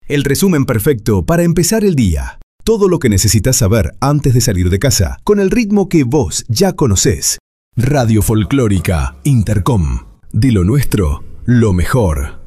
El resumen perfecto para empezar el día. Todo lo que necesitas saber antes de salir de casa, con el ritmo que vos ya conocés. Radio Folclórica Intercom. De lo nuestro, lo mejor.